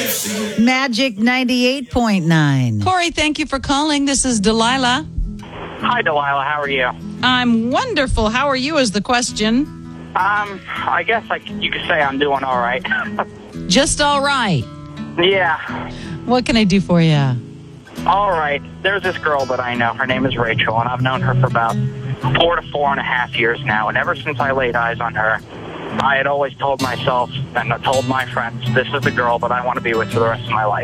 Magic 98.9. Corey, thank you for calling. This is Delilah. Hi, Delilah. How are you? I'm wonderful. How are you is the question. I guess you could say I'm doing all right. Just all right. Yeah. What can I do for you? All right. There's this girl that I know. Her name is Rachel, and I've known her for about 4 to 4.5 years now. And ever since I laid eyes on her, I had always told myself and I told my friends, this is the girl that I want to be with for the rest of my life.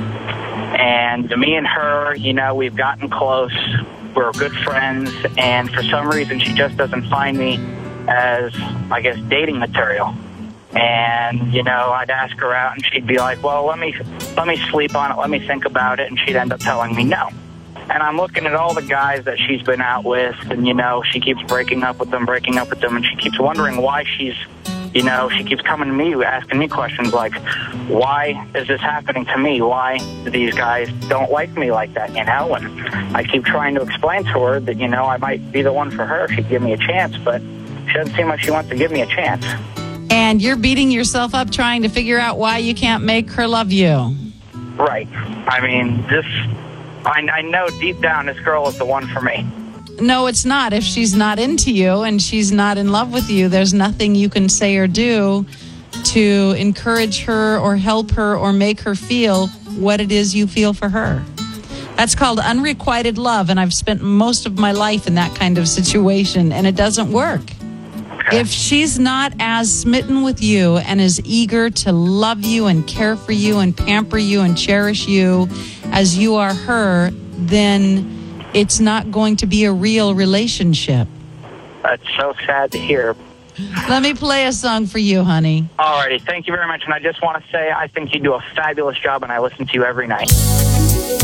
And me and her, we've gotten close. We're good friends. And for some reason, she just doesn't find me as, I guess, dating material. And, I'd ask her out and she'd be like, well, let me sleep on it. Let me think about it. And she'd end up telling me no. And I'm looking at all the guys that she's been out with and, she keeps breaking up with them. And she keeps wondering why she keeps coming to me, asking me questions like, why is this happening to me? Why do these guys don't like me like that, And I keep trying to explain to her that, I might be the one for her if she'd give me a chance, but she doesn't seem like she wants to give me a chance. And you're beating yourself up trying to figure out why you can't make her love you. Right. I mean, I know deep down this girl is the one for me. No, it's not. If she's not into you and she's not in love with you, there's nothing you can say or do to encourage her or help her or make her feel what it is you feel for her. That's called unrequited love, and I've spent most of my life in that kind of situation, and it doesn't work. If she's not as smitten with you and as eager to love you and care for you and pamper you and cherish you as you are her, then it's not going to be a real relationship. That's so sad to hear. Let me play a song for you, honey. Alrighty, thank you very much. And I just want to say I think you do a fabulous job, and I listen to you every night.